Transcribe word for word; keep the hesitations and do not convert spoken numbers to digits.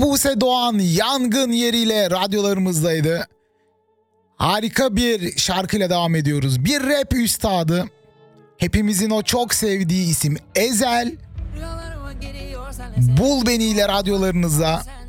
Buse Doğan Yangın Yeriyle radyolarımızdaydı. Harika bir şarkıyla devam ediyoruz. Bir rap üstadı. Hepimizin o çok sevdiği isim Ezel. Bul Beni ile radyolarınızda.